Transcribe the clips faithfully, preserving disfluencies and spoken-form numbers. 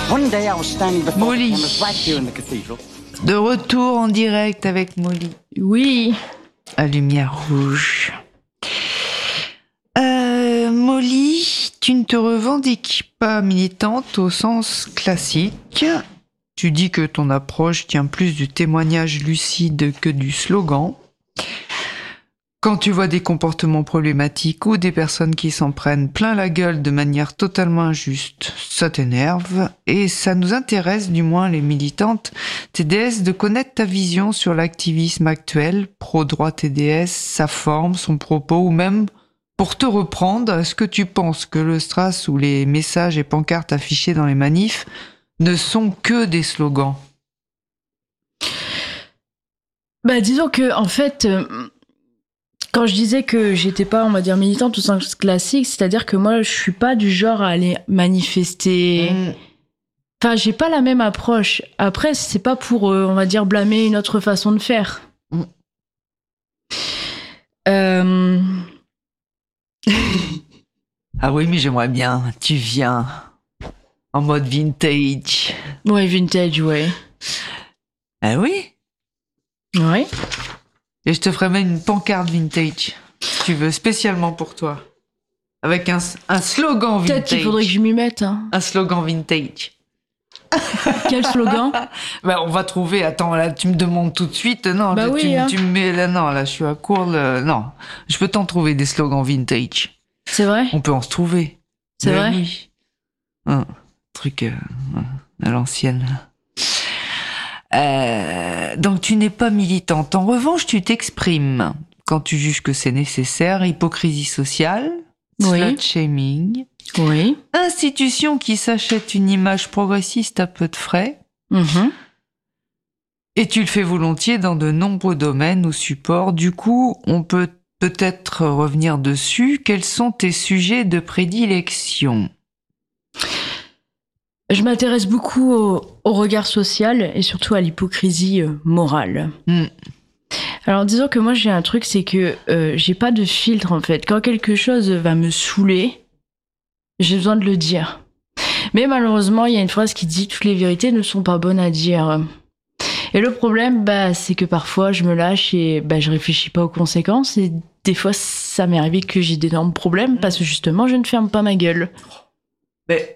One day I was standing before Molly. the cameras right here in the cathedral. De retour en direct avec Molly. Oui. À lumière rouge. Euh, Molly, tu ne te revendiques pas militante au sens classique. Tu dis que ton approche tient plus du témoignage lucide que du slogan. Quand tu vois des comportements problématiques ou des personnes qui s'en prennent plein la gueule de manière totalement injuste, ça t'énerve. Et ça nous intéresse, du moins les militantes T D S, de connaître ta vision sur l'activisme actuel, pro-droit T D S, sa forme, son propos, ou même, pour te reprendre, est-ce que tu penses que le strass ou les messages et pancartes affichés dans les manifs ne sont que des slogans ? Bah, disons que, en fait... Euh... Quand je disais que j'étais pas, on va dire, militante au sens classique, c'est-à-dire que moi, je suis pas du genre à aller manifester. Mmh. Enfin, j'ai pas la même approche. Après, c'est pas pour, euh, on va dire, blâmer une autre façon de faire. Mmh. Euh... Ah oui, mais j'aimerais bien. Tu viens en mode vintage. Ouais, vintage, ouais. Ah oui ? Ouais. Et je te ferai même une pancarte vintage, si tu veux, spécialement pour toi. Avec un, un slogan vintage. Peut-être qu'il faudrait que je m'y mette. Hein. Un slogan vintage. Quel slogan ? Bah, on va trouver. Attends, là, tu me demandes tout de suite. Non, bah tu, oui, tu, hein. tu me mets là. Non, là, je suis à court. Là, non, je peux t'en trouver des slogans vintage. C'est vrai ? On peut en se trouver. C'est vrai ? Oui. Un truc euh, à l'ancienne. Euh, donc tu n'es pas militante. En revanche, tu t'exprimes quand tu juges que c'est nécessaire. Hypocrisie sociale, oui. Slut-shaming, oui. Institution qui s'achète une image progressiste à peu de frais. Mm-hmm. Et tu le fais volontiers dans de nombreux domaines ou supports. Du coup, on peut peut-être revenir dessus. Quels sont tes sujets de prédilection ? Je m'intéresse beaucoup au, au regard social et surtout à l'hypocrisie euh, morale. Mm. Alors disons que moi j'ai un truc, c'est que euh, j'ai pas de filtre en fait. Quand quelque chose va me saouler, j'ai besoin de le dire. Mais malheureusement, il y a une phrase qui dit « toutes les vérités ne sont pas bonnes à dire ». Et le problème, bah, c'est que parfois je me lâche et bah, je réfléchis pas aux conséquences. Et des fois, ça m'est arrivé que j'ai d'énormes problèmes parce que justement, je ne ferme pas ma gueule. Mais...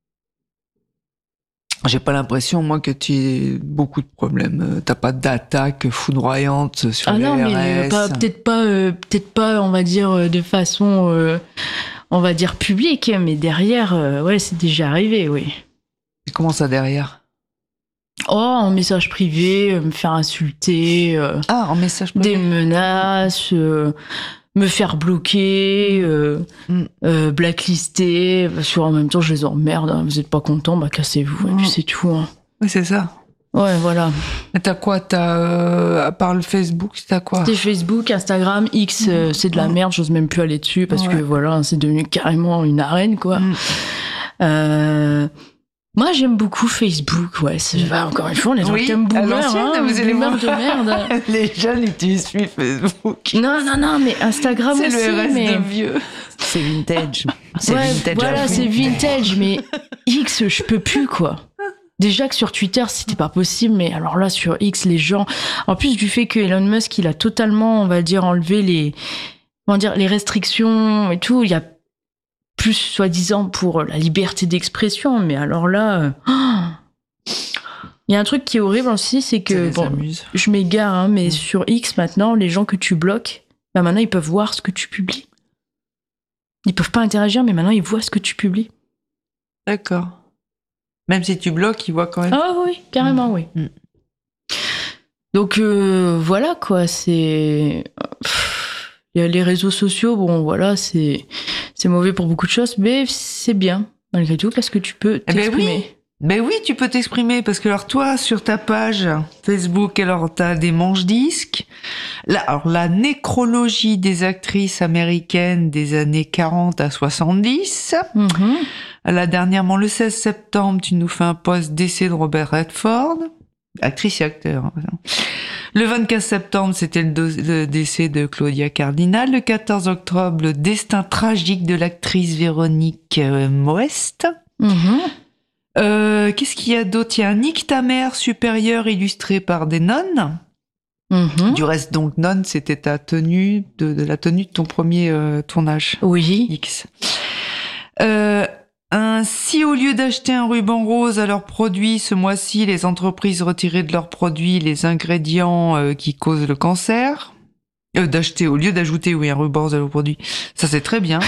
J'ai pas l'impression, moi, que tu aies beaucoup de problèmes. T'as pas d'attaque foudroyante sur ah les non, R S. mais euh, pas, peut-être pas, euh, peut-être pas, on va dire, de façon, euh, on va dire, publique, mais derrière, euh, ouais, c'est déjà arrivé, oui. Et comment ça, derrière ? Oh, en message privé, euh, me faire insulter. Euh, ah, en message privé. Des menaces... Euh, me faire bloquer, euh, mm. euh, blacklister, parce qu'en même temps je les emmerde, hein, vous êtes pas contents, bah cassez-vous, mm. et puis c'est tout. Hein. Oui, c'est ça. Ouais, voilà. Et t'as quoi ? T'as, euh, à part le Facebook, t'as quoi ? C'était Facebook, Instagram, X, mm. euh, c'est de la merde, j'ose même plus aller dessus, parce ouais. que voilà, c'est devenu carrément une arène, quoi. Mm. Euh... Moi, j'aime beaucoup Facebook, ouais. C'est, bah, encore une fois, on est dans oui, le thème boomer, hein, vous allez boomer de merde. Les jeunes utilisent plus Facebook. Non, non, non, mais Instagram c'est aussi. C'est le reste mais... de vieux. C'est vintage. C'est ouais, vintage. Voilà, c'est vintage, mais X, je peux plus, quoi. Déjà que sur Twitter, c'était pas possible, mais alors là, sur X, les gens... En plus du fait que Elon Musk, il a totalement, on va dire, enlevé les... Comment dire, les restrictions et tout, il y a plus soi-disant pour la liberté d'expression, mais alors là, euh, oh il y a un truc qui est horrible aussi, c'est que bon, je m'égare, hein, mais mmh. sur X maintenant, les gens que tu bloques, bah maintenant ils peuvent voir ce que tu publies. Ils peuvent pas interagir, mais maintenant ils voient ce que tu publies. D'accord. Même si tu bloques, ils voient quand même. Ah oui, carrément, mmh. oui. Mmh. Donc euh, voilà quoi, c'est. Il y a les réseaux sociaux, bon voilà, c'est, c'est mauvais pour beaucoup de choses, mais c'est bien, malgré tout, parce que tu peux t'exprimer. Eh ben oui. Ben oui, tu peux t'exprimer, parce que alors toi, sur ta page Facebook, alors t'as des manches-disques. Là, alors la nécrologie des actrices américaines des années quarante à soixante-dix. Mm-hmm. Là, dernièrement, le seize septembre, tu nous fais un post d'essai de Robert Redford. Actrice et acteur. Le vingt-quatre septembre, c'était le, do- le décès de Claudia Cardinal. Le quatorze octobre, le destin tragique de l'actrice Véronique euh, Moest. Mm-hmm. Euh, qu'est-ce qu'il y a d'autre? Il y a un Nique ta mère supérieur illustré par des nonnes. Mhm. Du reste, donc, nonne, c'était ta tenue, de, de la tenue de ton premier euh, tournage. Oui. X. Euh, un, si au lieu d'acheter un ruban rose à leurs produits, ce mois-ci, les entreprises retiraient de leurs produits les ingrédients euh, qui causent le cancer, euh, d'acheter, au lieu d'ajouter, oui, un ruban rose à leurs produits, ça c'est très bien.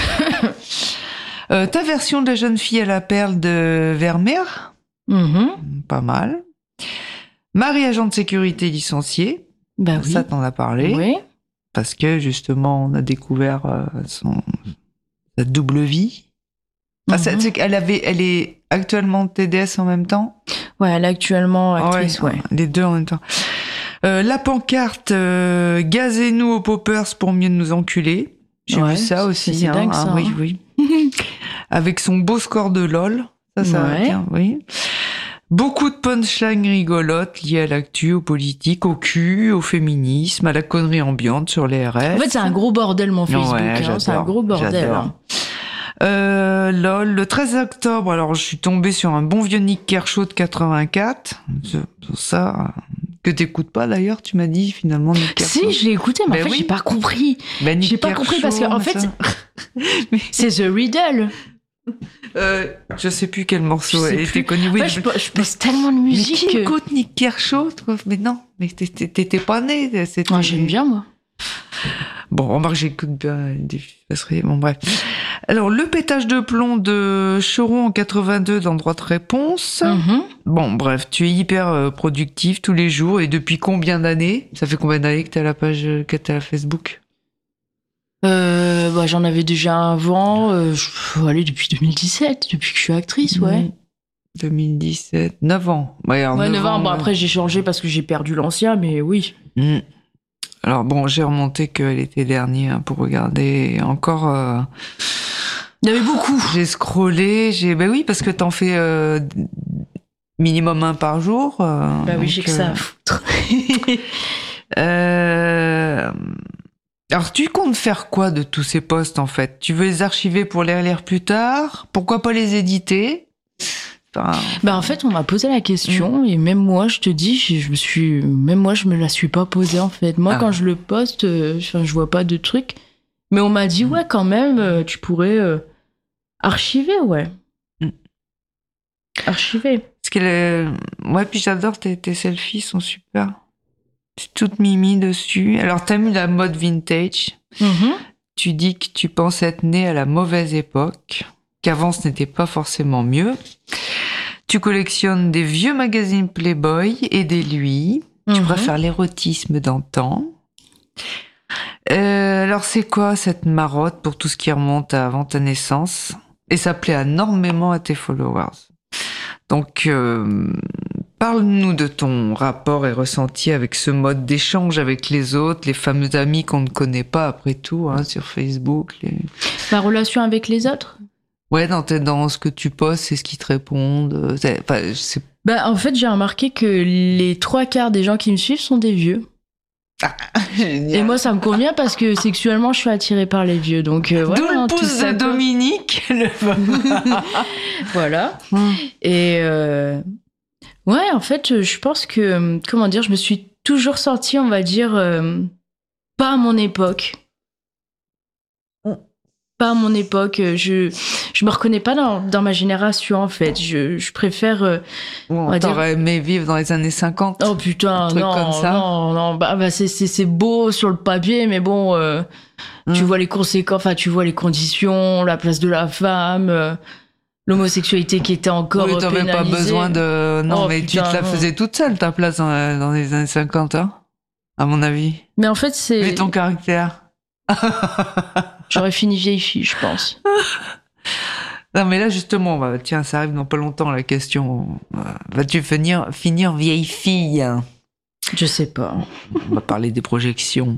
euh, ta version de la jeune fille à la perle de Vermeer, Mhm. pas mal. Marie agent de sécurité licencié, Bah oui. ça t'en as parlé, Oui. parce que justement on a découvert euh, son, sa double vie. Ah, c'est- Mhm. c'est qu'elle avait, elle est actuellement T D S en même temps. Ouais, elle est actuellement actrice, ouais. Les deux en même temps. Euh, la pancarte, euh, gazez-nous aux poppers pour mieux nous enculer. J'ai Ouais, vu ça c'est- aussi. c'est hein, dingue, hein, ça, oui, hein. oui. Avec son beau score de LOL. Ça, ça va Ouais. bien, oui. Beaucoup de punchlines rigolotes liées à l'actu, aux politiques, au cul, au féminisme, à la connerie ambiante sur les R F. En fait, c'est un gros bordel, mon Facebook. Ouais, hein. C'est un j'adore, gros bordel. j'adore. hein. Euh, lol, le treize octobre, alors je suis tombée sur un bon vieux Nick Kershaw de quatre-vingt-quatre. C'est pour ça, que t'écoutes pas d'ailleurs, tu m'as dit finalement Nick Kershaw. Si, je l'ai écouté, mais Ben en fait, oui. j'ai pas compris. Ben, Nick J'ai pas compris parce Kershaw, qu'en fait, machin. c'est The Riddle. Euh, je sais plus quel morceau Je sais elle plus. était connu. Oui, Ouais, je, je pose tellement de mais musique. qui que- écoute Nick Kershaw, toi? Mais non, mais t'étais t'étais pas né. c'était- Moi, j'aime bien, moi. Bon, remarque, j'écoute bien des passeries. Bon, bref. Alors, le pétage de plomb de Choron en quatre-vingt-deux dans Droite Réponse. Mhm. Bon, bref, tu es hyper euh, productif tous les jours. Et depuis combien d'années? Ça fait combien d'années que t'as la page, euh, que t'as la Facebook? Euh, bah, j'en avais déjà avant. Euh, je, pff, allez, depuis deux mille dix-sept, depuis que je suis actrice, ouais. Mmh. deux mille dix-sept, neuf ans. Ouais, alors Ouais, neuf neuf ans. Bon, ouais. après, j'ai changé parce que j'ai perdu l'ancien, mais oui. Mmh. Alors bon, j'ai remonté que l'été dernier hein, pour regarder. Et encore, euh, Il y avait beaucoup. j'ai scrollé. J'ai, bah oui, parce que t'en fais euh, minimum un par jour. euh, Bah oui, donc, j'ai que ça à euh, foutre. euh, Alors, tu comptes faire quoi de tous ces posts en fait? Tu veux les archiver pour les relire plus tard? Pourquoi pas les éditer? Enfin, Bah en fait, on m'a posé la question Mm. et même moi, je te dis, je, je me suis, même moi, je me la suis pas posée en fait. Moi, Ah. quand je le poste, euh, enfin, je vois pas de trucs. Mais on m'a dit, Mm. ouais, quand même, euh, tu pourrais euh, archiver, ouais. Mm. Archiver. Parce que le... ouais, puis j'adore tes, tes selfies, sont super. C'est toute mimi dessus. Alors, t'as mis la mode vintage. Mhm. Tu dis que tu penses être né à la mauvaise époque, qu'avant ce n'était pas forcément mieux. Tu collectionnes des vieux magazines Playboy et des lui. Tu Mhm. préfères l'érotisme d'antan. Euh, alors, c'est quoi cette marotte pour tout ce qui remonte à avant ta naissance? Et ça plaît énormément à tes followers. Donc, euh, parle-nous de ton rapport et ressenti avec ce mode d'échange avec les autres, les fameux amis qu'on ne connaît pas après tout, hein, sur Facebook. Les... Ma relation avec les autres. Ouais, dans, tes- dans ce que tu postes, c'est ce qu'ils te répondent. euh, c'est- Enfin, c'est... Bah en fait, j'ai remarqué que les trois quarts des gens qui me suivent sont des vieux. Et moi, ça me convient parce que sexuellement, je suis attirée par les vieux. Donc euh, voilà. D'où hein, le tout pouce ça, de quoi. Dominique. le- Voilà. Et euh, ouais, en fait, je pense que, euh, comment dire, je me suis toujours sentie, on va dire, euh, pas à mon époque. Pas à mon époque. Je, je me reconnais pas dans, dans ma génération, en fait. Je, je préfère. euh, Bon, va dire- t'aurais aimé vivre dans les années cinquante. Oh putain, Un truc non, comme ça. non, non. Bah, bah, c'est, c'est, c'est beau sur le papier, mais bon, euh, tu Mm. vois les conséquences, enfin, tu vois les conditions, la place de la femme. euh, L'homosexualité qui était encore Oui, t'avais pas pénalisée. besoin de... Non, Oh, mais tu putain, te la non. faisais toute seule, ta place dans, dans les années cinquante, hein, à mon avis. Mais en fait, c'est. Vu ton caractère. J'aurais fini vieille fille, je pense. Non, mais là, justement, bah, tiens, ça arrive dans pas longtemps, la question. euh, Vas-tu finir, finir vieille fille? Je sais pas. On va parler des projections.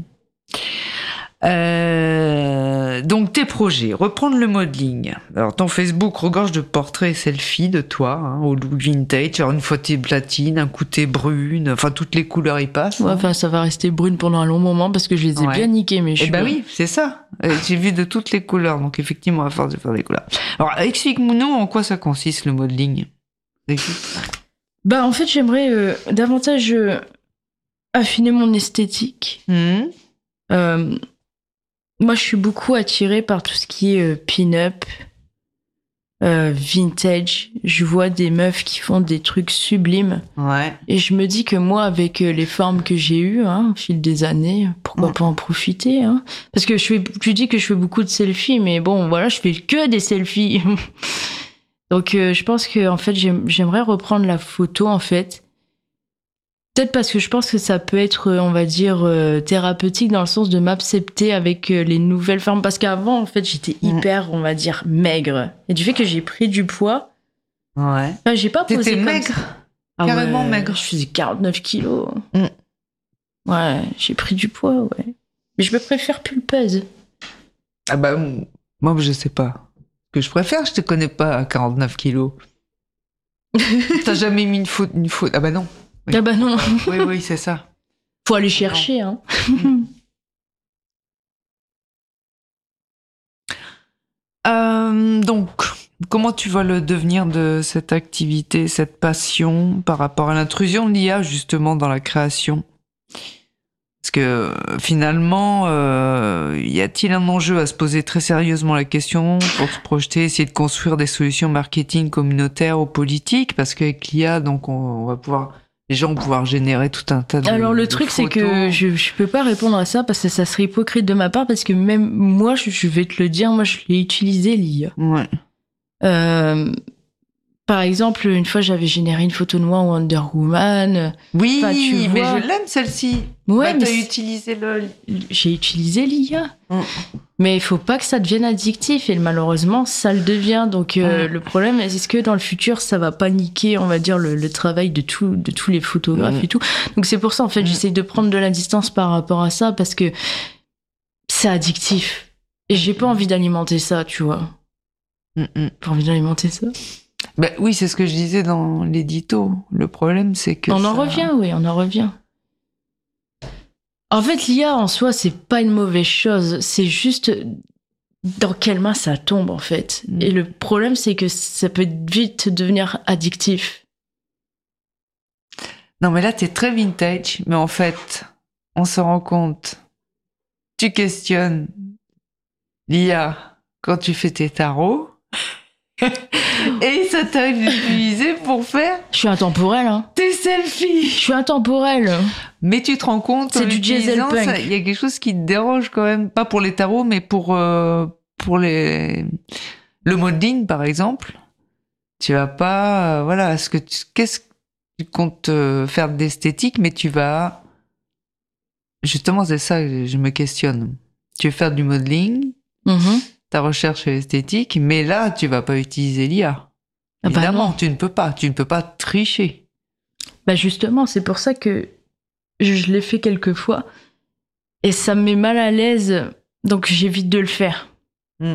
Euh, donc, tes projets. Reprendre le modeling. Alors, ton Facebook regorge de portraits et selfies de toi, hein, au look vintage. Alors, une fois t'es platine, un coup t'es brune. Enfin, toutes les couleurs y passent. Ouais, hein. enfin, ça va rester brune pendant un long moment parce que je les ai Ouais. bien niquées, mes Eh cheveux. ben oui, c'est ça. Euh, J'ai vu de toutes les couleurs. Donc, effectivement, à force de faire des couleurs. Alors, explique-nous en quoi ça consiste, le modeling. Écoute. Bah, en fait, j'aimerais euh, davantage euh, affiner mon esthétique. Mhm. Euh, moi, je suis beaucoup attirée par tout ce qui est euh, pin-up, euh, vintage. Je vois des meufs qui font des trucs sublimes. Ouais. Et je me dis que moi, avec euh, les formes que j'ai eues hein, au fil des années, pourquoi Ouais. pas en profiter hein. Parce que je fais, tu dis que je fais beaucoup de selfies, mais bon, voilà, je fais que des selfies. Donc, euh, je pense que en fait, j'aime- j'aimerais reprendre la photo, en fait. Peut-être parce que je pense que ça peut être, euh, on va dire, euh, thérapeutique dans le sens de m'accepter avec euh, les nouvelles formes. Parce qu'avant, en fait, j'étais Mm. hyper, on va dire, maigre. Et du fait que j'ai pris du poids, Ouais. enfin, j'ai pas posé T'étais comme maigre. ça. Ah Carrément ouais, maigre. Je faisais quarante-neuf kilos. Mm. Ouais, j'ai pris du poids, ouais. Mais je me préfère pulpeuse. Ah bah, moi, je sais pas. Ce que je préfère, je te connais pas à quarante-neuf kilos. T'as jamais mis une faute, une faute. Ah bah non. Oui. Ah bah non, Oui, oui, c'est ça. faut aller chercher, hein. Euh, donc, comment tu vois le devenir de cette activité, cette passion par rapport à l'intrusion de l'I A justement dans la création? Parce que euh, finalement, euh, y a-t-il un enjeu à se poser très sérieusement la question pour se projeter, essayer de construire des solutions marketing communautaires ou politiques? Parce qu'avec l'I A, donc on, on va pouvoir, les gens vont pouvoir générer tout un tas de Alors le de truc c'est photos. que je, je peux pas répondre à ça parce que ça serait hypocrite de ma part parce que même moi je, je vais te le dire, moi je l'ai utilisé l'I A. Ouais. Euh, par exemple une fois j'avais généré une photo de moi en Wonder Woman. Oui, Enfin, tu mais vois. je l'aime celle-ci. Ouais, Bah, mais t'as c'est- utilisé le. j'ai utilisé l'I A. Mm. Mais il faut pas que ça devienne addictif et malheureusement ça le devient. Donc euh, Mm. le problème est-ce que dans le futur ça va pas niquer on va dire le, le travail de tout de tous les photographes Mm. et tout. Donc c'est pour ça en fait Mm. j'essaie de prendre de la distance par rapport à ça parce que c'est addictif et j'ai pas envie d'alimenter ça tu vois. Mm, mm. Pas envie d'alimenter ça. Bah, oui, c'est ce que je disais dans l'édito. Le problème, c'est que. On en ça- revient oui on en revient. En fait l'I A en soi c'est pas une mauvaise chose c'est juste dans quelles mains ça tombe en fait. Mm. Et le problème c'est que ça peut vite devenir addictif. Non, mais là, t'es très vintage, mais en fait, on se rend compte. Tu questionnes l'I A quand tu fais tes tarots. Et ça t'a utilisé pour faire Je suis intemporelle hein. tes selfies. Je suis intemporelle. Mais tu te rends compte, C'est en du diesel l'utilisant, punk. ça- il y a quelque chose qui te dérange quand même. Pas pour les tarots, mais pour, euh, pour les, le modeling, par exemple. Tu vas pas, euh, voilà, ce que tu, qu'est-ce que tu comptes euh, faire d'esthétique, mais tu vas, justement, c'est ça que je me questionne. Tu veux faire du modeling, Mhm. ta recherche est esthétique, mais là, tu vas pas utiliser l'I A. Ah bah Évidemment, non. tu ne peux pas, tu ne peux pas tricher. Bah justement, c'est pour ça que je, je l'ai fait quelques fois. Et ça me met mal à l'aise, donc j'évite de le faire. Hmm.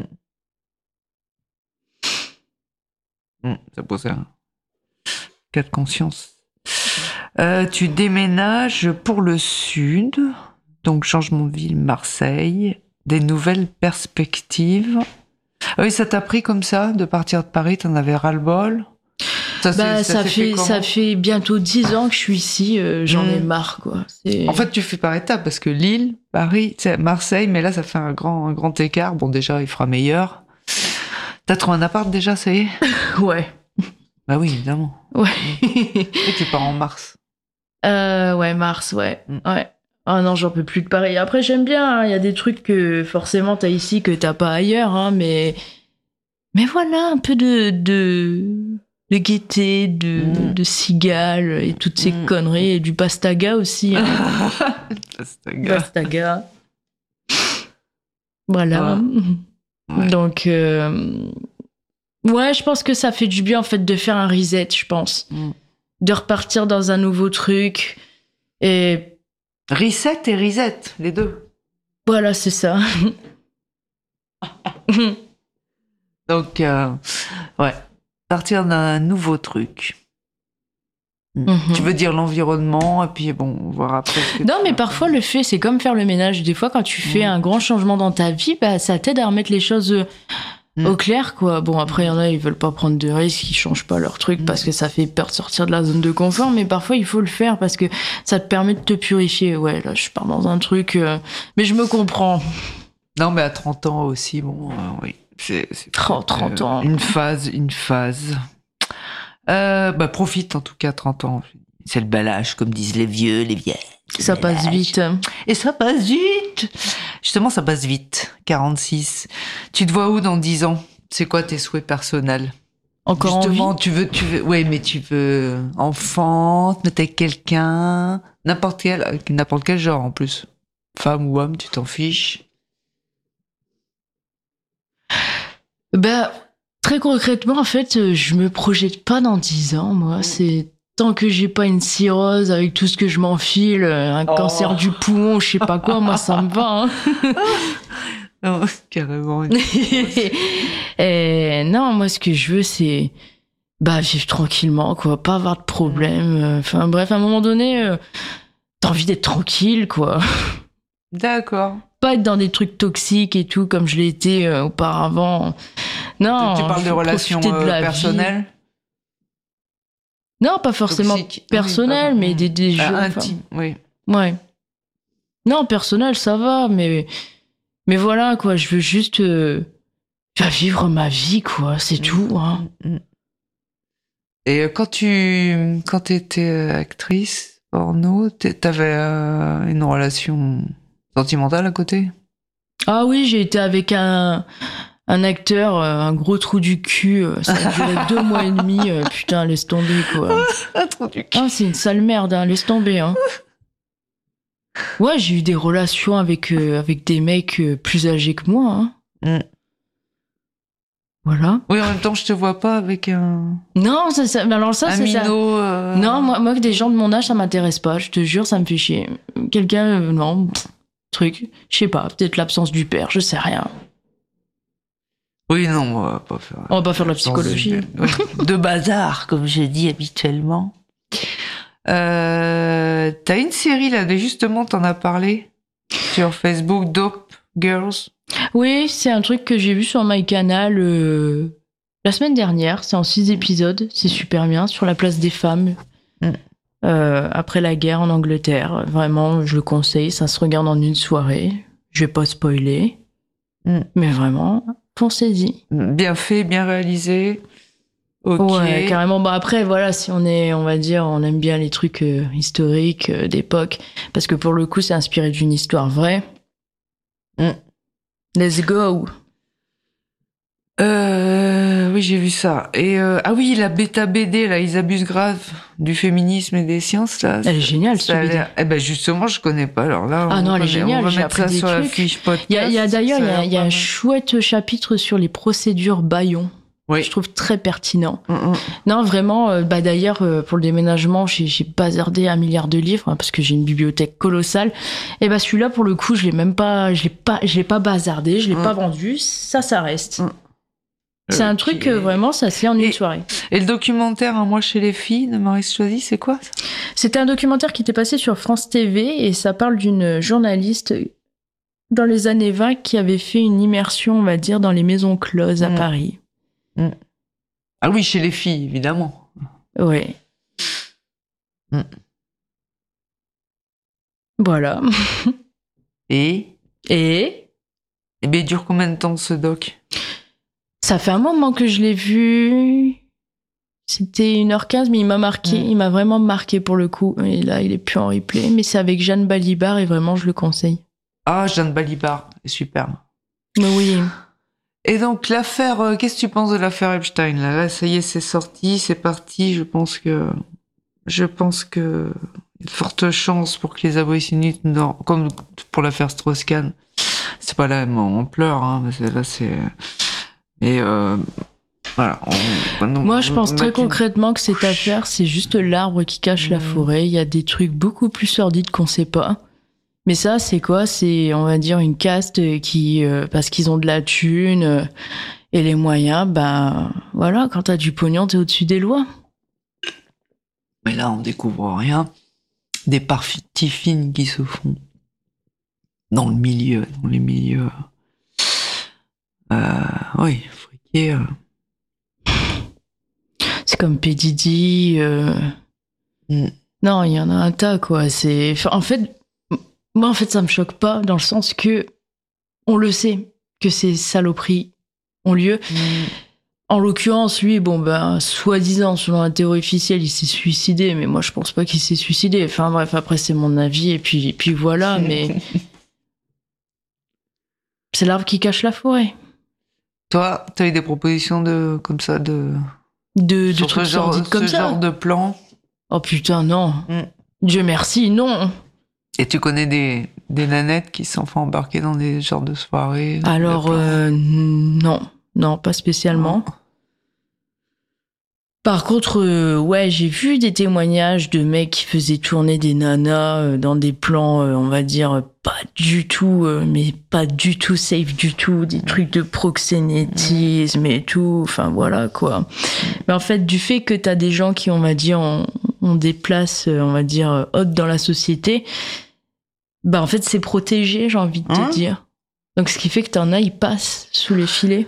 Hmm, ça pose un cas de conscience. Euh, tu déménages pour le sud, donc changement de ville, Marseille, des nouvelles perspectives. Ah oui, ça t'a pris comme ça de partir de Paris, t'en avais ras-le-bol? Ça, Bah, s'est- ça, s'est fait, comment ça fait bientôt dix ans que je suis ici, euh, j'en ai Mm. marre, quoi. C'est- En fait, tu fais par étapes parce que Lille, Paris, c'est Marseille, mais là, ça fait un grand, un grand écart. Bon, déjà, il fera meilleur. T'as trouvé un appart déjà, ça y est? ouais. Bah oui, évidemment. Ouais. Et tu pars en mars. Euh, ouais, mars, ouais. Mm. Ouais. Ah non, j'en peux plus de Paris. Après, j'aime bien, il y a des trucs que forcément t'as ici que t'as pas ailleurs, hein, mais. Mais voilà, un peu de. de... de gaieté, de, Mm. de cigale et toutes ces Mm. conneries, et du pastaga aussi. hein. Pastaga. Pastaga. Voilà. Ouais. Donc, euh, ouais, je pense que ça fait du bien en fait de faire un reset, je pense. Mm. De repartir dans un nouveau truc. Et Reset et reset, les deux. voilà, c'est ça. Donc, euh, ouais, partir d'un nouveau truc. Mhm. Tu veux dire l'environnement, et puis bon, voir après. ce que Non, tu mais vas parfois faire. le fait, c'est comme faire le ménage. Des fois, quand tu fais Mm. un grand changement dans ta vie, bah, ça t'aide à remettre les choses euh, Mm. Au clair, quoi. Bon, après, il y en a, ils veulent pas prendre de risques, ils changent pas leur truc Mm. parce que ça fait peur de sortir de la zone de confort, mais parfois, il faut le faire parce que ça te permet de te purifier. Ouais, là, je pars dans un truc... euh, Mais je me comprends. Non, mais à trente ans aussi, bon, euh, oui. C'est, c'est trente, trente euh, ans. Une phase, une phase. Euh, bah, profite en tout cas, trente ans. C'est le bel âge, comme disent les vieux, les vieilles. Ça passe vite. Et ça passe vite. Justement, ça passe vite. quarante-six. Tu te vois où dans dix ans? C'est quoi tes souhaits personnels? Encore Justement, en vie. tu veux, tu veux, oui, mais tu veux enfant, te mettre avec quelqu'un, n'importe quel, n'importe quel genre en plus. Femme ou homme, tu t'en fiches. Bah, très concrètement, en fait, euh, je me projette pas dans dix ans, moi. C'est tant que j'ai pas une cirrhose avec tout ce que je m'enfile, euh, un Oh. cancer du poumon, je sais pas quoi, moi, ça me va. Hein. Non, carrément. Et non, moi, ce que je veux, c'est bah, vivre tranquillement, quoi, pas avoir de problème. euh, Enfin, bref, à un moment donné, euh, t'as envie d'être tranquille, quoi. D'accord. Pas être dans des trucs toxiques et tout, comme je l'ai été euh, auparavant. Non. tu parles de faut relations profiter de euh, la vie. personnelles? Non, pas forcément Toxiques. personnel, Oui, mais des, des ah, jeux. enfin, intimes, oui. Ouais. Non, personnel, ça va, mais, mais voilà, quoi, je veux juste euh, bah, vivre ma vie, quoi, c'est Mm. tout. Hein. Mm. Et euh, quand tu quand étais euh, actrice porno, t'es- t'avais euh, une relation sentimentale à côté? Ah oui, j'ai été avec un, un acteur, euh, un gros trou du cul, euh, ça a duré deux mois et demi, euh, putain, laisse tomber, quoi. Un trou du cul. Ah, c'est une sale merde, hein, laisse tomber, hein. Ouais, j'ai eu des relations avec, euh, avec des mecs euh, plus âgés que moi, hein. Mm. Voilà. Oui, en même temps, je te vois pas avec un, Non, ça, ça, mais alors ça, un c'est ça. minot. euh, Non, moi, moi, des gens de mon âge, ça m'intéresse pas. Je te jure, ça me fait chier. Quelqu'un, euh, non, pff, truc, je sais pas, peut-être l'absence du père, je sais rien. Oui, non, on va pas faire. On va pas faire de la psychologie. Oui. De bazar, comme je dis habituellement. Euh, T'as une série là, de- justement, t'en as parlé sur Facebook, Dope Girls. Oui, c'est un truc que j'ai vu sur MyCanal euh, la semaine dernière. C'est en six épisodes, c'est super bien, sur la place des femmes. Mm. Euh, après la guerre en Angleterre. Vraiment, je le conseille, ça se regarde en une soirée. Je vais pas spoiler. Mm. Mais vraiment, foncez-y. Bien fait, bien réalisé. Ok. Ouais, carrément. Bah après, voilà, si on est, on va dire, on aime bien les trucs euh, historiques euh, d'époque, parce que pour le coup, c'est inspiré d'une histoire vraie. Mm. Let's go. Euh, oui, j'ai vu ça. Et euh, ah oui, la bêta B D, là, ils abusent grave du féminisme et des sciences, là. Elle est géniale, Ça a cette B D. l'air- Eh ben justement, je connais pas. Alors là, Ah on non, elle est connaît- géniale, On va j'ai mettre ça appris des sur la trucs. fiche podcast. Il y a, il y a d'ailleurs, il y Ça a, il y a l'air un pas chouette chapitre sur les procédures Bayon. Oui. Je trouve très pertinent. mal. Mm, mm. Non, vraiment, euh, bah d'ailleurs, euh, pour le déménagement, j'ai, j'ai bazardé un milliard de livres, hein, parce que j'ai une bibliothèque colossale. Et bah celui-là, pour le coup, je l'ai même pas, je l'ai pas, je l'ai pas bazardé, je l'ai Mm. pas vendu. Ça, ça reste. Mm. C'est un Ok. truc, euh, vraiment, ça se lit en une Et- soirée. Et le documentaire Un mois chez les filles de Maurice Choisy, c'est quoi ça? C'était un documentaire qui était passé sur France T V et ça parle d'une journaliste dans les années vingt qui avait fait une immersion, on va dire, dans les maisons closes à Mm. Paris. Ah oui, chez les filles, évidemment. Ouais. Mm. Voilà. Et Et Eh bien, il dure combien de temps ce doc? ça fait un moment que je l'ai vu. C'était une heure quinze, mais il m'a marqué. Mm. Il m'a vraiment marqué pour le coup. Et là, il est plus en replay. Mais c'est avec Jeanne Balibar et vraiment, je le conseille. Ah, Jeanne Balibar, c'est superbe. Mais oui. Et donc, l'affaire, euh, qu'est-ce que tu penses de l'affaire Epstein là, là, ça y est, c'est sorti, c'est parti. Je pense que, je pense que, il y a de fortes chances pour que les abrutis, non, comme pour l'affaire Strauss-Kahn, c'est pas la même ampleur, hein, mais c'est- là, c'est, et euh, voilà. on- on- Moi, je on- pense on très met une concrètement que cette couche. affaire, c'est juste l'arbre qui cache la Mm. forêt. Il y a des trucs beaucoup plus sordides qu'on sait pas. Mais ça, c'est quoi? C'est, on va dire, une caste qui, euh, parce qu'ils ont de la thune euh, et les moyens, ben voilà, quand t'as du pognon, t'es au-dessus des lois. Mais là, on découvre rien. Des parties fines qui se font dans le milieu, dans les milieux. Euh, oui, faut Et, euh, C'est comme P. Diddy. Euh... Mm. Non, il y en a un tas, quoi. C'est... Enfin, en fait, moi, en fait, ça me choque pas, dans le sens que on le sait, que ces saloperies ont lieu. mm. En l'occurrence, lui, bon, ben, soi-disant, selon la théorie officielle, il s'est suicidé, mais moi, je pense pas qu'il s'est suicidé. Enfin, bref, après, c'est mon avis, et puis, et puis voilà, mais... C'est l'arbre qui cache la forêt. Toi, t'as eu des propositions de comme ça de De, de sur trucs ce genre, sordides comme ce ça. genre de plan. Oh putain, non. Mm. Dieu merci, non. Et tu connais des, des nanettes qui se sont fait embarquer dans des genres de soirées? Alors, de plans euh, non. Non, pas spécialement. Par contre, euh, ouais, j'ai vu des témoignages de mecs qui faisaient tourner des nanas euh, dans des plans, euh, on va dire, euh, pas du tout, euh, mais pas du tout safe du tout, des trucs de proxénétisme et tout, enfin voilà quoi. Mais en fait, du fait que t'as des gens qui, on va dire, ont, ont des places, euh, on va dire, euh, hautes dans la société, bah en fait, c'est protégé, j'ai envie de te Hein dire. Donc ce qui fait que t'en as, ils passent sous les filets.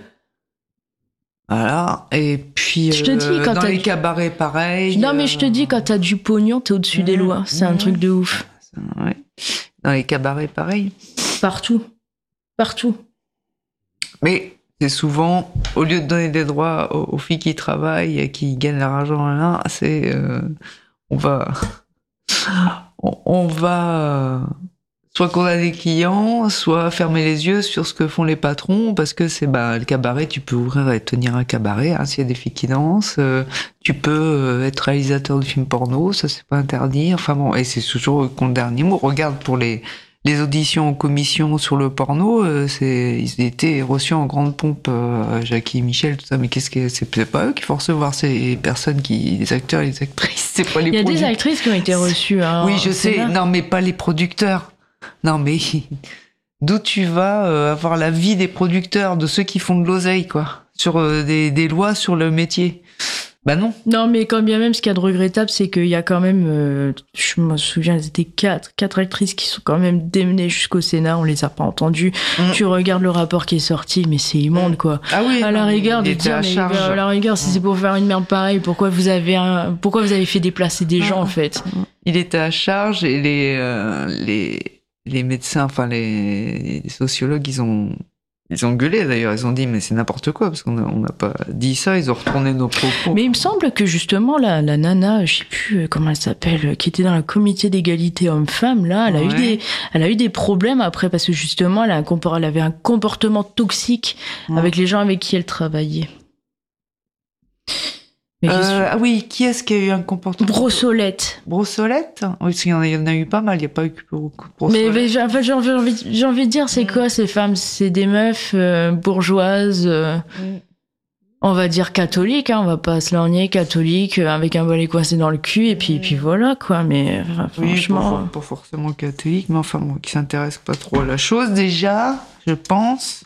Voilà. Et puis Je te dis, euh, quand dans t'as les du- cabarets, pareil. Non mais je te euh, dis, quand t'as du pognon, t'es au-dessus des Mmh, lois. C'est un mmh. truc de ouf. ouais. Dans les cabarets, pareil. Partout. Partout. Mais c'est souvent, au lieu de donner des droits aux, aux filles qui travaillent et qui gagnent leur argent là, c'est euh, on va on, on va euh, soit condamner les clients, soit fermer les yeux sur ce que font les patrons, parce que c'est bah le cabaret, tu peux ouvrir et tenir un cabaret, hein, s'il y a des filles qui dansent, euh, tu peux euh, être réalisateur de films porno, ça c'est pas interdit, enfin bon, et c'est toujours contre le dernier mot. Regarde pour les les auditions en commission sur le porno, euh, c'est ils étaient reçus en grande pompe, euh, Jackie et Michel, tout ça, mais qu'est-ce que c'est, c'est pas eux qui font recevoir ces personnes, qui les acteurs et les actrices, c'est pas les Il y a des producteurs. actrices qui ont été reçues. Hein, Oui, je au sais. Sénat. Non, mais pas les producteurs. Non, mais d'où tu vas euh, avoir l'avis des producteurs, de ceux qui font de l'oseille, quoi, sur euh, des, des lois sur le métier? Bah non. Non, mais quand bien même, ce qu'il y a de regrettable, c'est qu'il y a quand même, euh, je me souviens, c'était quatre, quatre actrices qui sont quand même démenées jusqu'au Sénat, on les a pas entendues. Mm. Tu regardes le rapport qui est sorti, mais c'est immonde, quoi. Ah oui. À la non, mais rigueur, il de était dire, à mais charge. à la rigueur, si c'est pour faire une merde pareille, pourquoi vous avez un, pourquoi vous avez fait déplacer des gens, en fait? Il était à charge et les euh, les les médecins, enfin les, les sociologues, ils ont ils ont gueulé d'ailleurs. Ils ont dit mais c'est n'importe quoi parce qu'on a- on n'a pas dit ça. Ils ont retourné nos propos. Mais il me semble que justement, la, la nana, je sais plus euh, comment elle s'appelle, euh, qui était dans le comité d'égalité homme-femme, là, elle a, eu Ouais. des, elle a eu des problèmes après parce que justement, elle, a un compor- elle avait un comportement toxique Ouais. avec les gens avec qui elle travaillait. Mais je Euh, ah oui, qui est-ce qui a eu un suis- comportement? Brossolette. Brossolette. Oui, parce qu'il y en a, il y en a eu pas mal. Il n'y a pas eu que Bro- Mais, Brossolette. mais j'ai, en fait, j'ai envie, j'ai envie- j'ai envie de dire, c'est Mm. quoi ces femmes? C'est des meufs euh, bourgeoises, euh, on va dire catholiques, hein, on va pas se lorgner, catholiques, euh, avec un balai coincé dans le cul, et puis, et puis voilà, quoi. Mais enfin, Oui, franchement. pas, pas forcément catholique, mais enfin bon, qui s'intéresse pas trop à la chose déjà, je pense.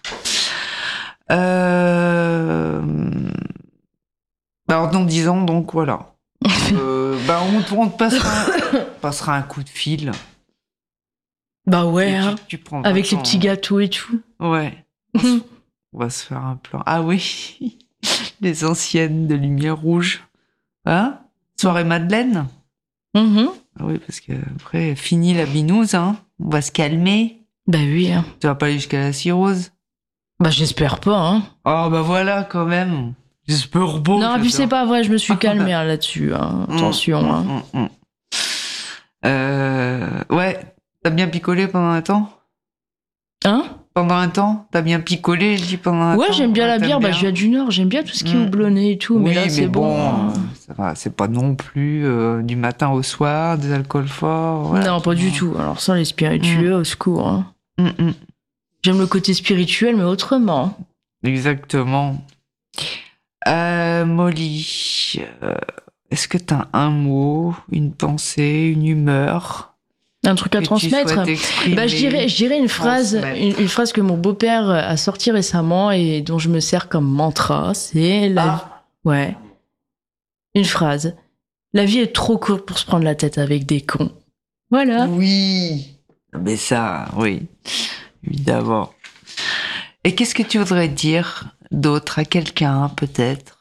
Euh... Alors dans dix ans, donc voilà. euh, bah on, te- on te passera, un, passera un coup de fil. Bah ouais, Et hein. tu, tu prendras Avec les ton- petits gâteaux et tout. Ouais. On va se faire un plan. Ah oui, les anciennes de lumière rouge. Hein? Soirée Madeleine. Mhm. Ah oui, parce que après, fini la binouse, hein. On va se calmer. Bah oui. Hein. Tu vas pas aller jusqu'à la cirrhose. Bah j'espère pas. Hein. Oh bah voilà, quand même. J'espère beau. non, puis c'est pas vrai, je me suis calmée hein, là-dessus. Hein. Mmh, Attention. Hein. Mmh, mmh. Euh, ouais, t'as bien picolé pendant un temps? Hein Pendant un temps? T'as bien picolé, je dis pendant un temps? Ouais, j'aime bien la t'aimes bière. Bah bien je viens du Nord, j'aime bien tout ce qui est Mm. houblonné et tout. mais Oui, là, c'est bon. hein. euh, ça va, c'est pas non plus euh, du matin au soir, des alcools forts. voilà, non, tu pas du vois. tout. Alors ça, les spiritueux, au secours. Hein. Mmh, mmh. J'aime le côté spirituel, mais autrement. Exactement. Euh, Molly, euh, est-ce que t'as un mot, une pensée, une humeur Un truc à que tu transmettre. souhaites exprimer? Bah, je dirais, je dirais une phrase, transmettre. une, une phrase que mon beau-père a sortie récemment et dont je me sers comme mantra. C'est la, Ah. ouais, une phrase. La vie est trop courte pour se prendre la tête avec des cons. Voilà. Oui. Mais ça, oui, évidemment. Et qu'est-ce que tu voudrais dire d'autre à quelqu'un, peut-être.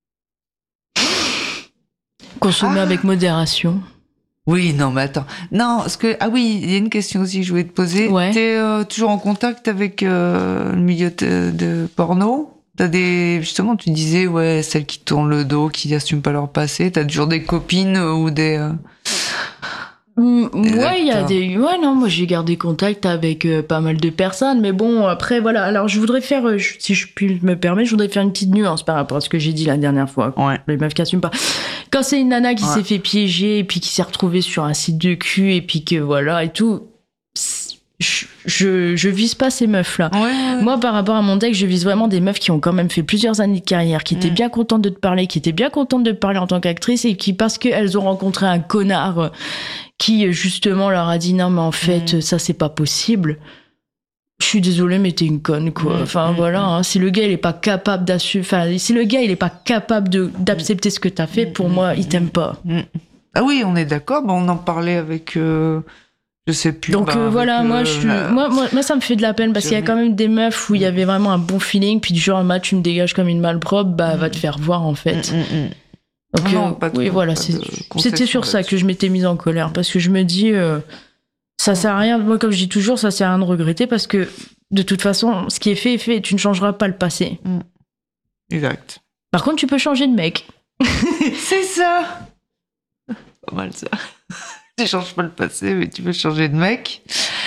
Consommer Ah. avec modération. Oui, non, mais attends. Non, parce que ah oui, il y a une question aussi que je voulais te poser. Ouais. T'es euh, toujours en contact avec euh, le milieu de, de porno? T'as des justement, tu disais ouais, celles qui tournent le dos, qui n'assument pas leur passé. T'as toujours des copines ou des euh, Mm, Ouais, il y a acteurs. des. Ouais, non, moi j'ai gardé contact avec euh, pas mal de personnes, mais bon, après, voilà. Alors, je voudrais faire, euh, je- si je puis me permettre, je voudrais faire une petite nuance par rapport à ce que j'ai dit la dernière fois. Ouais. Les meufs qui assument pas. Quand c'est une nana qui Ouais. s'est fait piéger et puis qui s'est retrouvée sur un site de cul et puis que voilà et tout, c'est- je, je, je vise pas ces meufs-là. Ouais, ouais. Moi, par rapport à mon deck, je vise vraiment des meufs qui ont quand même fait plusieurs années de carrière, qui étaient Mm. bien contentes de te parler, qui étaient bien contentes de te parler en tant qu'actrice et qui, parce qu'elles ont rencontré un connard euh, qui, justement, leur a dit non, mais en fait, Mm. ça, c'est pas possible. Je suis désolée, mais t'es une conne, quoi. Mm. Enfin, Mm. voilà, hein. Si le gars, il est pas capable d'assumer, enfin, si le gars, il est pas capable de, d'accepter ce que t'as fait, pour Mm. moi, il t'aime pas. Mm. Ah oui, on est d'accord. Bon, on en parlait avec, euh, je sais plus. Donc bah, euh, avec, voilà, moi, euh, je suis... la- moi, moi, moi, ça me fait de la peine parce qu'il y a J'avais- quand même des meufs où il y avait vraiment un bon feeling, puis du genre, bah, tu me dégages comme une malpropre, bah, va te faire voir en fait. Mm, mm, mm. Donc, Non, euh, pas de- oui, voilà, pas c'est- de concession c'était sur ça là-dessus. que je m'étais mise en colère parce que je me dis, euh, ça sert à rien, moi, comme je dis toujours, ça sert à rien de regretter parce que de toute façon, ce qui est fait est fait et tu ne changeras pas le passé. Exact. Par contre, tu peux changer de mec. C'est ça. Pas mal ça. Tu changes pas le passé, mais tu veux changer de mec.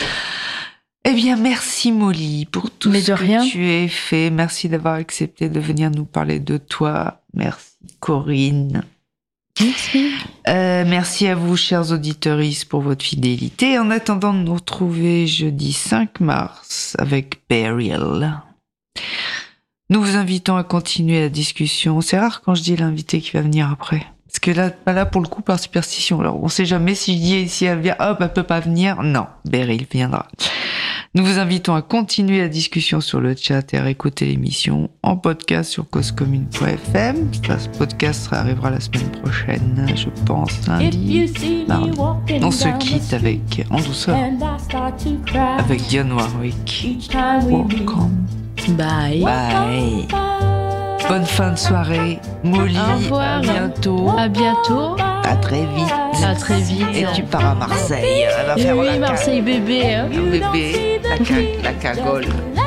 Eh bien, merci Molly pour tout Mais ce de que rien. tu as fait. Merci d'avoir accepté de venir nous parler de toi. Merci Corinne. Merci. Euh, merci à vous, chers auditeurs, pour votre fidélité. En attendant de nous retrouver jeudi cinq mars avec Burial. Nous vous invitons à continuer la discussion. C'est rare quand je dis l'invité qui va venir après. Parce que là, pas là pour le coup par superstition. Alors, on sait jamais si je dis si elle vient, hop, elle peut pas venir. Non, Beryl viendra. Nous vous invitons à continuer la discussion sur le chat et à réécouter l'émission en podcast sur cause commune point f m. Ce podcast arrivera la semaine prochaine, je pense, lundi. mardi. On se quitte avec, en douceur, avec Dionne Warwick. Welcome. Bye. Bye. Bonne fin de soirée. Molly, Au revoir. à bientôt. À bientôt. À très vite. À très vite. Et tu pars à Marseille. Elle va Et faire oui, la Marseille bébé. Hein. ca- bébé, la, ca- la cagole.